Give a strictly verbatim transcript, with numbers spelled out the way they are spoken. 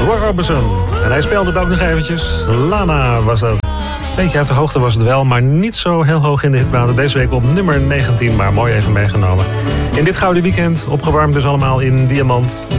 Roy Orbison. En hij speelde het ook nog eventjes. Lana was dat. Beetje uit de hoogte was het wel, maar niet zo heel hoog in de hitparade. Deze week op nummer negentien, maar mooi even meegenomen. In dit gouden weekend, opgewarmd dus allemaal in diamant.